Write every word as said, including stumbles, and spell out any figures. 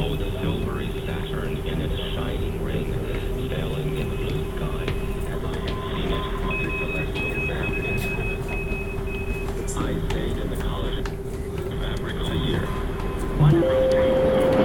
behold the silvery Saturn in its shining ring, sailing in the blue sky, as I had seen it on the celestial map in heaven. I stayed in the